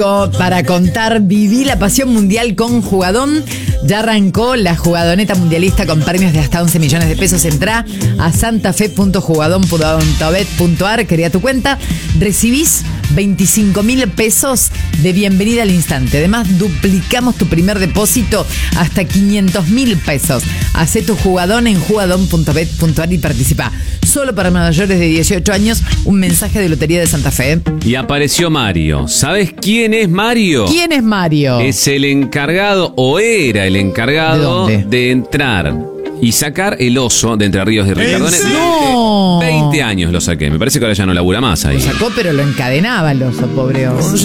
Para contar, viví la pasión mundial con Jugadón. Ya arrancó la jugadoneta mundialista con premios de hasta 11 millones de pesos. Entrá a santafe.jugadon.bet.ar, crea tu cuenta. Recibís 25.000 pesos de bienvenida al instante. Además, duplicamos tu primer depósito hasta 500.000 pesos. Hacé tu jugadón en jugadon.bet.ar y participa. Solo para mayores de 18 años, un mensaje de Lotería de Santa Fe. Y apareció Mario. ¿Sabes quién es Mario? ¿Quién es Mario? Es el encargado, o era el encargado, de entrar y sacar el oso de Entre Ríos y Ricardones. No. 20 años lo saqué. Me parece que ahora ya no labura más ahí. Lo sacó, pero lo encadenaba el oso, pobre oso.